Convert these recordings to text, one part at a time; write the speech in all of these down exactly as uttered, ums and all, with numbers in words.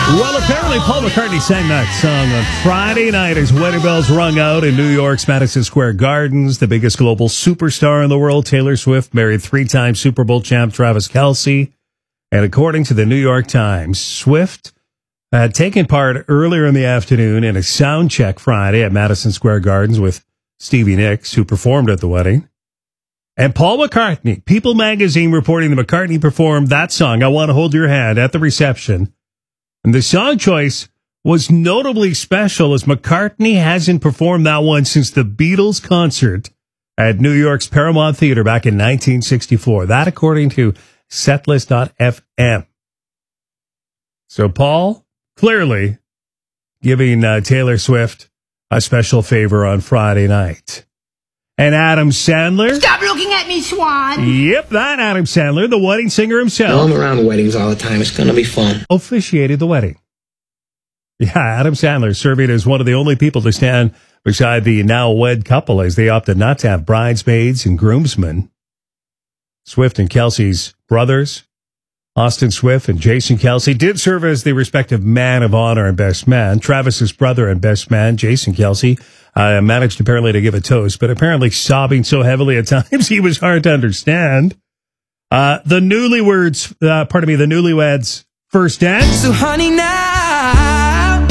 Well, apparently Paul McCartney sang that song on Friday night as wedding bells rung out in New York's Madison Square Gardens. The biggest global superstar in the world, Taylor Swift, married three-time Super Bowl champ Travis Kelce. And according to the New York Times, Swift had taken part earlier in the afternoon in a sound check Friday at Madison Square Gardens with Stevie Nicks, who performed at the wedding. And Paul McCartney, People magazine reporting that McCartney performed that song, I Want to Hold Your Hand, at the reception. And the song choice was notably special as McCartney hasn't performed that one since the Beatles concert at New York's Paramount Theater back in nineteen sixty-four. That according to setlist dot f m. So Paul clearly giving uh, Taylor Swift a special favor on Friday night. And Adam Sandler. Stop looking at me, Swan. Yep, that Adam Sandler, the wedding singer himself. No, I'm around weddings all the time. It's going to be fun. Officiated the wedding. Yeah, Adam Sandler serving as one of the only people to stand beside the now wed couple as they opted not to have bridesmaids and groomsmen. Swift and Kelce's brothers, Austin Swift and Jason Kelce, did serve as the respective man of honor and best man. Travis's brother and best man, Jason Kelce, uh, managed apparently to give a toast, but apparently sobbing so heavily at times he was hard to understand. Uh, the newlyweds, uh, pardon me, the newlyweds' first dance. So honey, now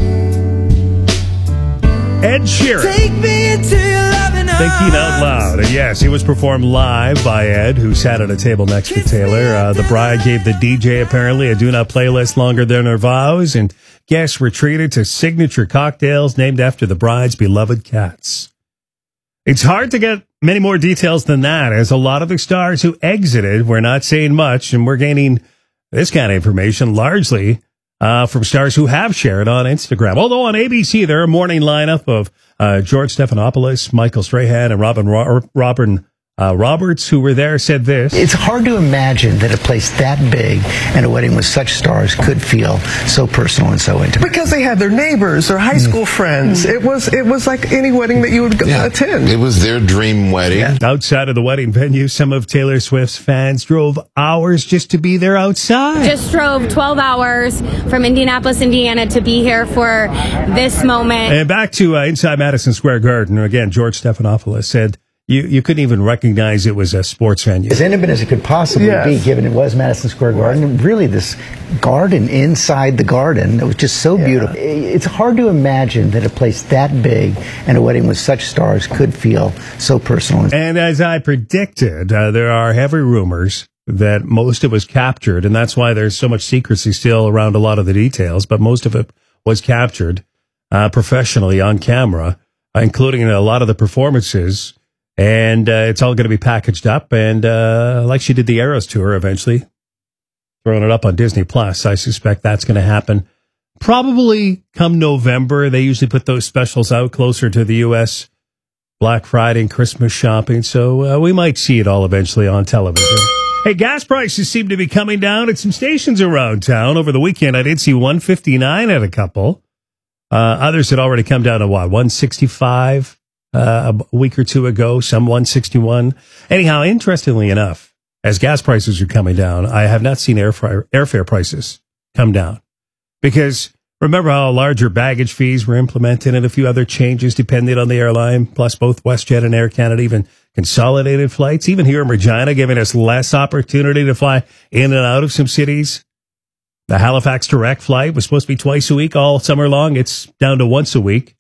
Ed Sheeran. take me into your loving arms. Thinking Out Loud. And yes, it was performed live by Ed, who sat at a table next to Taylor. Uh, the bride gave the D J apparently a do not play list longer than her vows, and guests were treated to signature cocktails named after the bride's beloved cats. It's hard to get many more details than that, as a lot of the stars who exited were not saying much, and we're gaining this kind of information largely uh, from stars who have shared on Instagram. Although on A B C, there are a morning lineup of uh, George Stephanopoulos, Michael Strahan, and Robin Ro- Robin uh, Roberts, who were there, said this. It's hard to imagine that a place that big and a wedding with such stars could feel so personal and so intimate. Because they had their neighbors or high school friends. It was it was like any wedding that you would go Yeah, attend. it was their dream wedding. Yeah. Outside of the wedding venue, some of Taylor Swift's fans drove hours just to be there outside. Just drove twelve hours from Indianapolis, Indiana to be here for this moment. And back to uh, inside Madison Square Garden, again, George Stephanopoulos said you, you couldn't even recognize it was a sports venue. As intimate as it could possibly Yes. be, given it was Madison Square Garden. And really, this garden inside the garden, it was just so beautiful. It's hard to imagine that a place that big and a wedding with such stars could feel so personal. And as I predicted, uh, there are heavy rumors that most of it was captured, and that's why there's so much secrecy still around a lot of the details, but most of it was captured uh, professionally on camera, uh, including a lot of the performances. And uh, it's all going to be packaged up, and uh, like she did the Eras tour eventually, throwing it up on Disney Plus. I suspect that's going to happen probably come November. They usually put those specials out closer to the U S Black Friday and Christmas shopping, so uh, we might see it all eventually on television. Hey, gas prices seem to be coming down at some stations around town. Over the weekend, I did see one fifty-nine at a couple. Uh, others had already come down to what, one sixty-five? Uh, a week or two ago, some one sixty-one. Anyhow, interestingly enough, as gas prices are coming down, I have not seen airfare, airfare prices come down. Because remember how larger baggage fees were implemented and a few other changes depending on the airline, plus both WestJet and Air Canada even consolidated flights, even here in Regina, giving us less opportunity to fly in and out of some cities. The Halifax direct flight was supposed to be twice a week all summer long. It's down to once a week.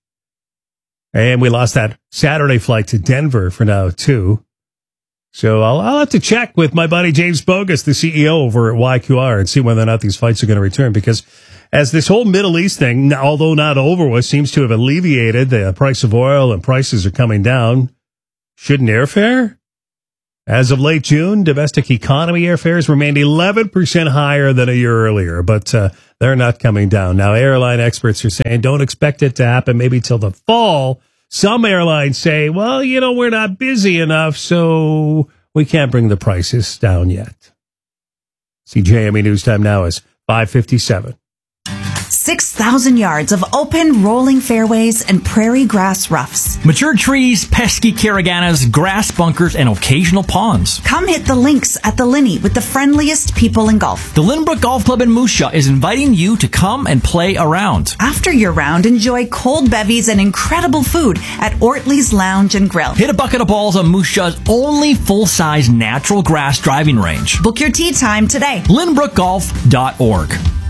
And we lost that Saturday flight to Denver for now, too. So I'll, I'll have to check with my buddy James Bogus, the C E O over at Y Q R, and see whether or not these flights are going to return. Because as this whole Middle East thing, although not over with, seems to have alleviated the price of oil and prices are coming down, shouldn't airfare? As of late June, domestic economy airfares remained eleven percent higher than a year earlier, but uh, they're not coming down. Now, airline experts are saying don't expect it to happen maybe till the fall. Some airlines say, well, you know, we're not busy enough, so we can't bring the prices down yet. C J M E News Time now is five fifty-seven. six thousand yards of open, rolling fairways and prairie grass roughs. Mature trees, pesky caraganas, grass bunkers, and occasional ponds. Come hit the links at the Linney with the friendliest people in golf. The Lynbrook Golf Club in Moose Jaw is inviting you to come and play around. After your round, enjoy cold bevies and incredible food at Ortley's Lounge and Grill. Hit a bucket of balls on Moose Jaw's only full-size natural grass driving range. Book your tee time today. Lynbrook Golf dot org.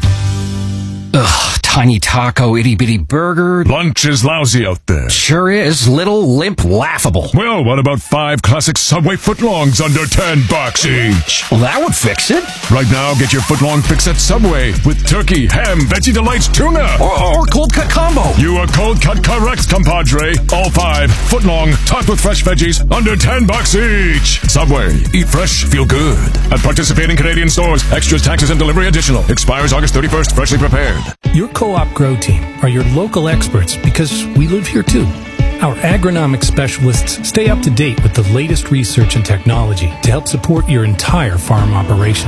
Ugh, tiny taco, itty-bitty burger. Lunch is lousy out there. Sure is. Little, limp, laughable. Well, what about five classic Subway footlongs under ten bucks each? Well, that would fix it. Right now, get your footlong fix at Subway with turkey, ham, Veggie Delights, tuna. Or, or cold cut combo. You are cold cut correct, compadre. All five footlong, topped with fresh veggies, under ten bucks each. Subway. Eat fresh, feel good. At participating Canadian stores. Extras, taxes, and delivery additional. Expires August thirty-first. Freshly prepared. Your Co-op Grow Team are your local experts because we live here too. Our agronomic specialists stay up to date with the latest research and technology to help support your entire farm operation.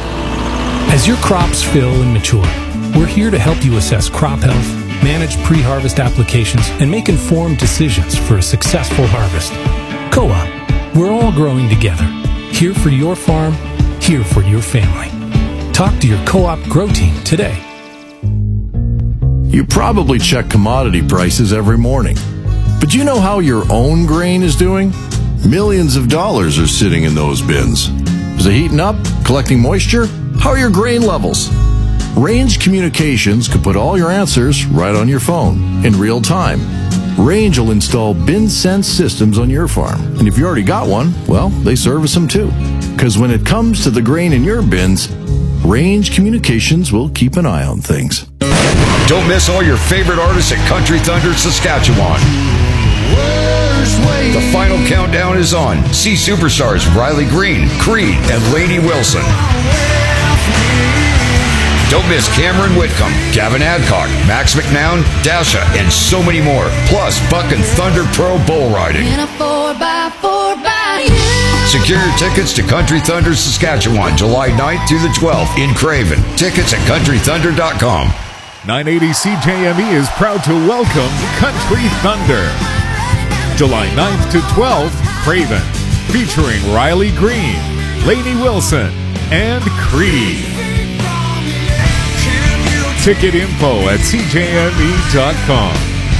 As your crops fill and mature, we're here to help you assess crop health, manage pre-harvest applications, and make informed decisions for a successful harvest. Co-op, we're all growing together. Here for your farm, here for your family. Talk to your Co-op Grow Team today. You probably check commodity prices every morning. But you know how your own grain is doing? Millions of dollars are sitting in those bins. Is it heating up? Collecting moisture? How are your grain levels? Range Communications could put all your answers right on your phone in real time. Range will install bin sense systems on your farm. And if you already got one, well, they service them too. Because when it comes to the grain in your bins, Range Communications will keep an eye on things. Don't miss all your favorite artists at Country Thunder Saskatchewan. The final countdown is on. See superstars Riley Green, Creed, and Lainey Wilson. Don't miss Cameron Whitcomb, Gavin Adcock, Max McNown, Dasha, and so many more. Plus, Buck and Thunder Pro Bull Riding. Secure your tickets to Country Thunder Saskatchewan, July ninth through the twelfth in Craven. Tickets at country thunder dot com. nine eighty C J M E is proud to welcome Country Thunder. July ninth to twelfth, Craven, featuring Riley Green, Lainey Wilson, and Creed. Ticket info at c j m e dot com.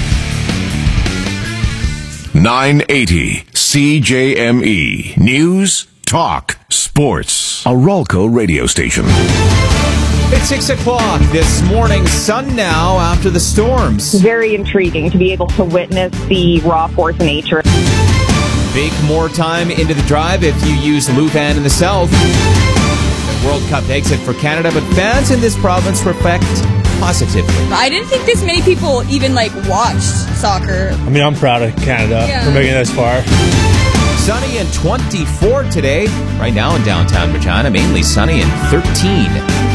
nine eighty C J M E. News, talk, sports. A Rolco radio station. It's six o'clock this morning, sun now after the storms. Very intriguing to be able to witness the raw force of nature. Bake more time into the drive if you use Lufan in the south. The World Cup exit for Canada, but fans in this province reflect positively. I didn't think this many people even, like, watched soccer. I mean, I'm proud of Canada yeah. for making it this far. Sunny and twenty-four today. Right now in downtown Regina, mainly sunny and thirteen.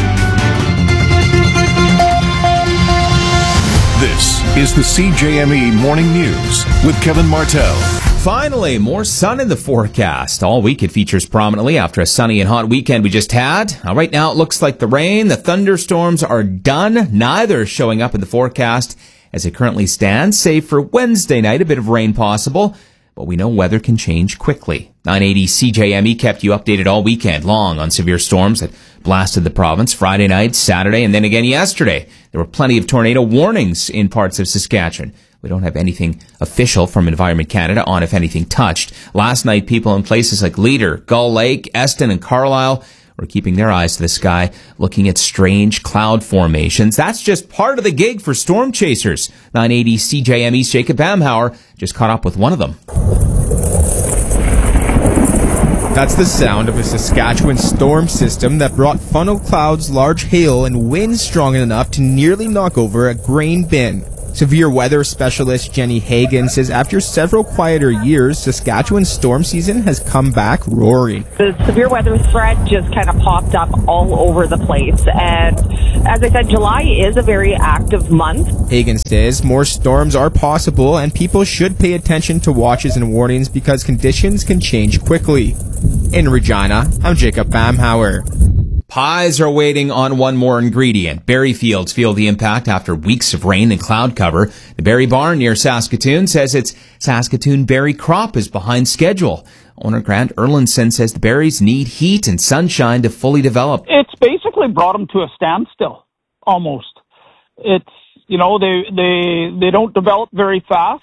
This is the C J M E Morning News with Kevin Martell. Finally, more sun in the forecast. All week it features prominently after a sunny and hot weekend we just had. Now, right now it looks like the rain, the thunderstorms are done. Neither is showing up in the forecast as it currently stands, save for Wednesday night, a bit of rain possible. But we know weather can change quickly. nine eighty C J M E kept you updated all weekend long on severe storms that blasted the province Friday night, Saturday, and then again yesterday. There were plenty of tornado warnings in parts of Saskatchewan. We don't have anything official from Environment Canada on if anything touched. Last night, people in places like Leader, Gull Lake, Eston, and Carlisle were keeping their eyes to the sky, looking at strange cloud formations. That's just part of the gig for storm chasers. nine eighty C J M E's Jacob Bamhauer just caught up with one of them. That's the sound of a Saskatchewan storm system that brought funnel clouds, large hail, and winds strong enough to nearly knock over a grain bin. Severe weather specialist Jenny Hagan says after several quieter years, Saskatchewan's storm season has come back roaring. The severe weather threat just kind of popped up all over the place. And as I said, July is a very active month. Hagan says more storms are possible and people should pay attention to watches and warnings because conditions can change quickly. In Regina, I'm Jacob Bamhauer. Pies are waiting on one more ingredient. Berry fields feel the impact after weeks of rain and cloud cover. The Berry Barn near Saskatoon says its Saskatoon berry crop is behind schedule. Owner Grant Erlinson says the berries need heat and sunshine to fully develop. It's basically brought them to a standstill, almost. It's, you know, they, they, they don't develop very fast.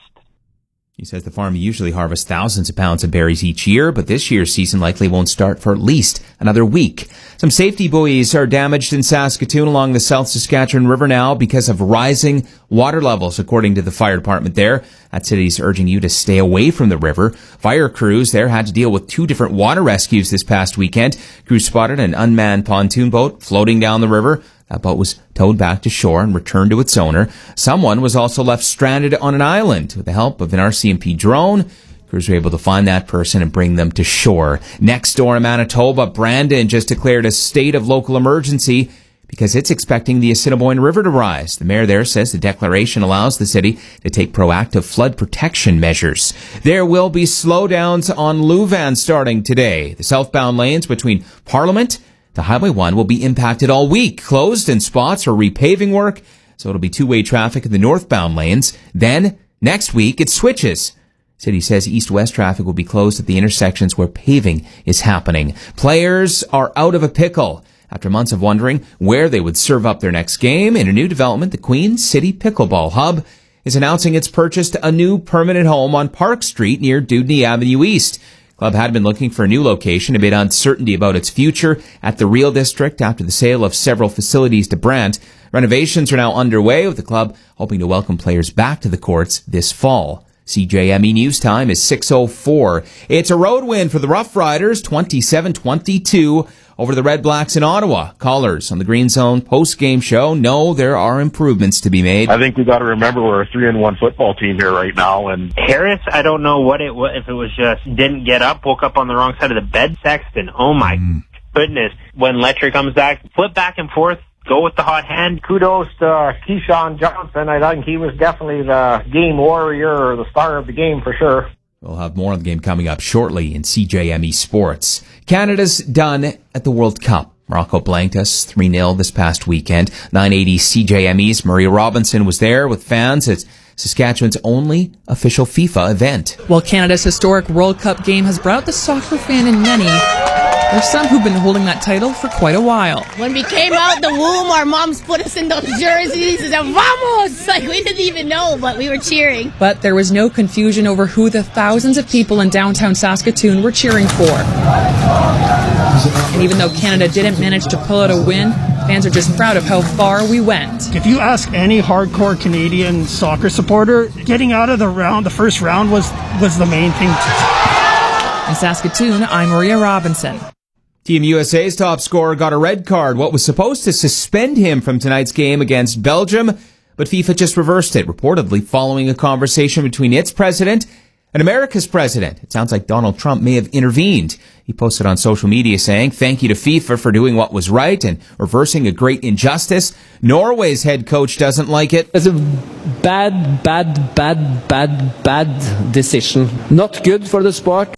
He says the farm usually harvests thousands of pounds of berries each year, but this year's season likely won't start for at least another week. Some safety buoys are damaged in Saskatoon along the South Saskatchewan River now because of rising water levels, according to the fire department there. That city's urging you to stay away from the river. Fire crews there had to deal with two different water rescues this past weekend. Crews spotted an unmanned pontoon boat floating down the river. That boat was towed back to shore and returned to its owner. Someone was also left stranded on an island. With the help of an R C M P drone, crews were able to find that person and bring them to shore. Next door in Manitoba, Brandon just declared a state of local emergency because it's expecting the Assiniboine River to rise. The mayor there says the declaration allows the city to take proactive flood protection measures. There will be slowdowns on Leuven starting today. The southbound lanes between Parliament to Highway one will be impacted all week, closed in spots for repaving work, so it'll be two-way traffic in the northbound lanes. Then, next week, it switches. City says east-west traffic will be closed at the intersections where paving is happening. Players are out of a pickle. After months of wondering where they would serve up their next game, in a new development, the Queen City Pickleball Hub is announcing it's purchased a new permanent home on Park Street near Dewdney Avenue East. Club had been looking for a new location amid uncertainty about its future at the Real District after the sale of several facilities to Brandt. Renovations are now underway, with the club hoping to welcome players back to the courts this fall. C J M E News Time is six oh four. It's a road win for the Rough Riders, twenty-seven twenty-two over the Red Blacks in Ottawa. Callers on the Green Zone post-game show know there are improvements to be made. I think we got to remember we're a three and one football team here right now. And Harris, I don't know what it was, if it was just didn't get up, woke up on the wrong side of the bed. Sexton, oh my mm. goodness. When Letcher comes back, flip back and forth, go with the hot hand. Kudos to uh, Keyshawn Johnson. I think he was definitely the game warrior or the star of the game for sure. We'll have more on the game coming up shortly in C J M E Sports. Canada's done at the World Cup. Morocco blanked us three nil this past weekend. nine eighty C J M E's Maria Robinson was there with fans at Saskatchewan's only official FIFA event. While Canada's historic World Cup game has brought out the soccer fan in many, there's some who've been holding that title for quite a while. When we came out the womb, our moms put us in those jerseys and said, "Vamos!" Like, we didn't even know, but we were cheering. But there was no confusion over who the thousands of people in downtown Saskatoon were cheering for. And even though Canada didn't manage to pull out a win, fans are just proud of how far we went. If you ask any hardcore Canadian soccer supporter, getting out of the round, the first round was, was the main thing. In Saskatoon, I'm Maria Robinson. Team U S A's top scorer got a red card, what was supposed to suspend him from tonight's game against Belgium, but FIFA just reversed it, reportedly following a conversation between its president and America's president. It sounds like Donald Trump may have intervened. He posted on social media saying, "Thank you to FIFA for doing what was right and reversing a great injustice. Norway's head coach doesn't like it. It's a bad, bad, bad, bad, bad decision. Not good for the sport."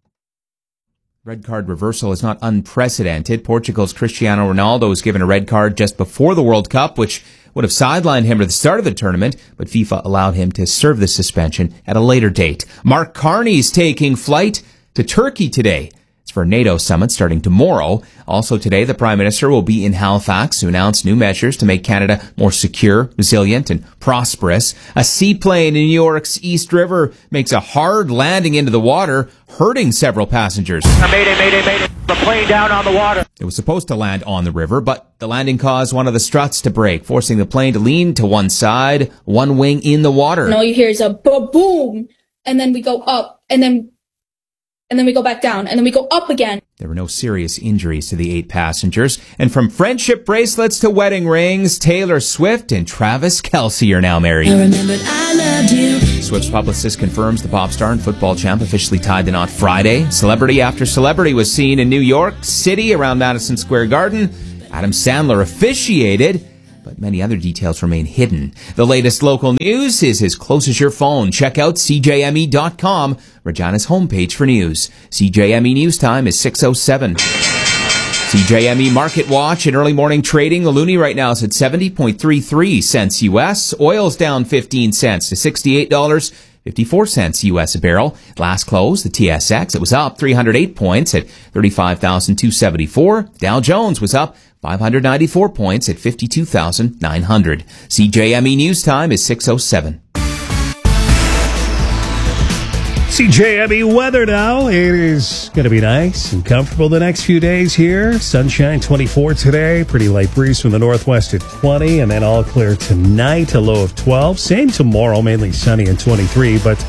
Red card reversal is not unprecedented. Portugal's Cristiano Ronaldo was given a red card just before the World Cup, which would have sidelined him at the start of the tournament, but FIFA allowed him to serve the suspension at a later date. Mark Carney's taking flight to Turkey today. It's for a NATO summit starting tomorrow. Also today, the Prime Minister will be in Halifax to announce new measures to make Canada more secure, resilient, and prosperous. A seaplane in New York's East River makes a hard landing into the water, hurting several passengers. Mayday, mayday, mayday. The plane down on the water. It was supposed to land on the river, but the landing caused one of the struts to break, forcing the plane to lean to one side, one wing in the water. And all you hear is a boom, and then we go up, and then and then we go back down, and then we go up again. There were no serious injuries to the eight passengers. And from friendship bracelets to wedding rings, Taylor Swift and Travis Kelce are now married. I remembered I loved you. Swift's publicist confirms the pop star and football champ officially tied the knot Friday. Celebrity after celebrity was seen in New York City around Madison Square Garden. Adam Sandler officiated, but many other details remain hidden. The latest local news is as close as your phone. Check out C J M E dot com, Regina's homepage for news. C J M E News Time is six oh seven. C J M E Market Watch and early morning trading. The loonie right now is at seventy point three three cents U S. Oil's down fifteen cents to sixty-eight dollars and fifty-four cents U S a barrel. Last close, the T S X, it was up three hundred eight points at thirty-five thousand two hundred seventy-four. Dow Jones was up five hundred ninety-four points at fifty-two thousand nine hundred. C J M E News Time is six oh seven. C J M E weather now. It is going to be nice and comfortable the next few days here. Sunshine twenty-four today. Pretty light breeze from the northwest at twenty. And then all clear tonight, a low of twelve. Same tomorrow, mainly sunny and twenty-three. But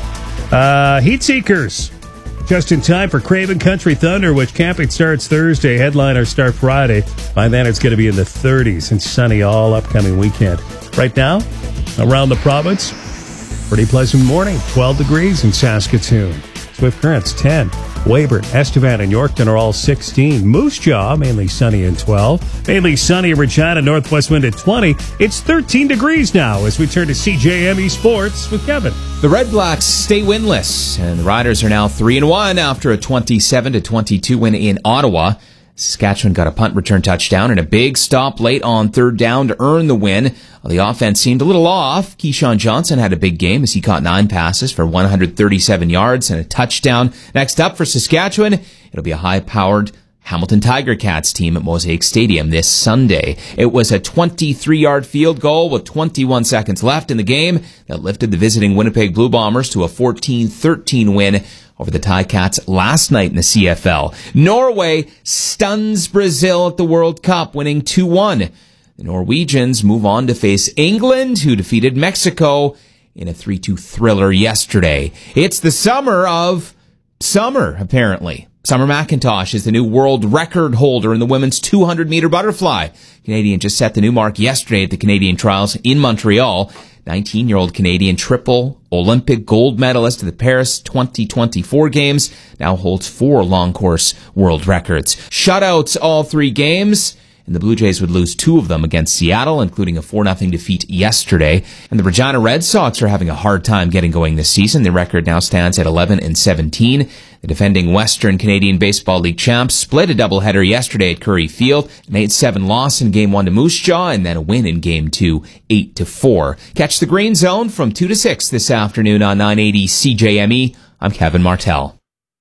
uh, heat seekers, just in time for Craven Country Thunder, which camping starts Thursday. Headliners start Friday. By then, it's going to be in the thirties and sunny all upcoming weekend. Right now, around the province, pretty pleasant morning, twelve degrees in Saskatoon. Swift Currents, ten. Weyburn, Estevan, and Yorkton are all sixteen. Moose Jaw, mainly sunny and twelve. Mainly sunny in Regina, northwest wind at twenty. It's thirteen degrees now as we turn to C J M E Sports with Kevin. The Red Blacks stay winless, and the Riders are now three and one after a twenty-seven to twenty-two win in Ottawa. Saskatchewan got a punt return touchdown and a big stop late on third down to earn the win. The offense seemed a little off. Keyshawn Johnson had a big game as he caught nine passes for one hundred thirty-seven yards and a touchdown. Next up for Saskatchewan, it'll be a high-powered Hamilton Tiger Cats team at Mosaic Stadium this Sunday. It was a twenty-three-yard field goal with twenty-one seconds left in the game that lifted the visiting Winnipeg Blue Bombers to a fourteen thirteen win over the Ticats last night in the C F L. Norway stuns Brazil at the World Cup, winning two one. The Norwegians move on to face England, who defeated Mexico in a three two thriller yesterday. It's the summer of summer, apparently. Summer McIntosh is the new world record holder in the women's two hundred meter butterfly. Canadian just set the new mark yesterday at the Canadian Trials in Montreal. nineteen-year-old Canadian triple Olympic gold medalist at the Paris twenty twenty-four Games now holds four long course world records. Shutouts all three games, and the Blue Jays would lose two of them against Seattle, including a four nothing defeat yesterday. And the Regina Red Sox are having a hard time getting going this season. Their record now stands at eleven and seventeen. The defending Western Canadian Baseball League champs split a doubleheader yesterday at Curry Field. An eight seven loss in Game one to Moose Jaw, and then a win in Game two, eight to four. Catch the Green Zone from two to six this afternoon on nine eighty C J M E. I'm Kevin Martell.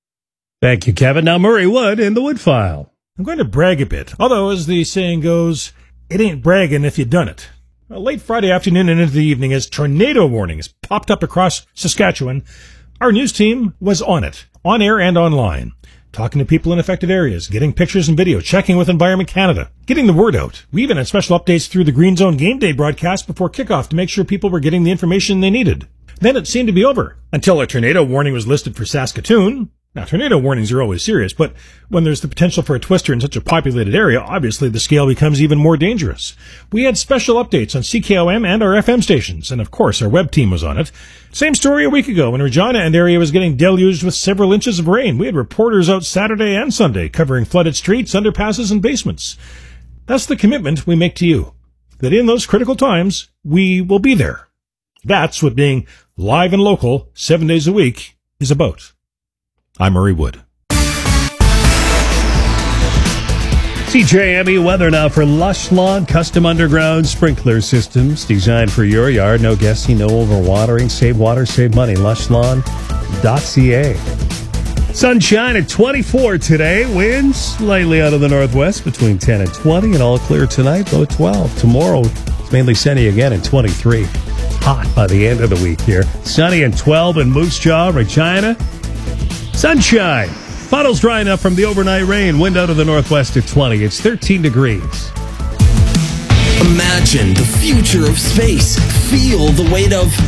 Thank you, Kevin. Now Murray Wood in the Wood File. I'm going to brag a bit, although, as the saying goes, it ain't bragging if you done it. Well, late Friday afternoon and into the evening, as tornado warnings popped up across Saskatchewan, our news team was on it, on air and online, talking to people in affected areas, getting pictures and video, checking with Environment Canada, getting the word out. We even had special updates through the Green Zone Game Day broadcast before kickoff to make sure people were getting the information they needed. Then it seemed to be over, until a tornado warning was listed for Saskatoon. Now, tornado warnings are always serious, but when there's the potential for a twister in such a populated area, obviously the scale becomes even more dangerous. We had special updates on C K O M and our F M stations, and of course our web team was on it. Same story a week ago when Regina and area was getting deluged with several inches of rain. We had reporters out Saturday and Sunday covering flooded streets, underpasses, and basements. That's the commitment we make to you, that in those critical times, we will be there. That's what being live and local, seven days a week, is about. I'm Murray Wood. C J M E weather now for Lush Lawn custom underground sprinkler systems designed for your yard. No guessing, no overwatering. Save water, save money. lush lawn dot c a. Sunshine at twenty-four today. Winds slightly out of the northwest between ten and twenty, and all clear tonight, low twelve. Tomorrow, it's mainly sunny again at twenty-three. Hot by the end of the week here. Sunny and twelve in Moose Jaw, Regina. Sunshine. Puddles drying up from the overnight rain. Wind out of the northwest at twenty. It's thirteen degrees. Imagine the future of space. Feel the weight of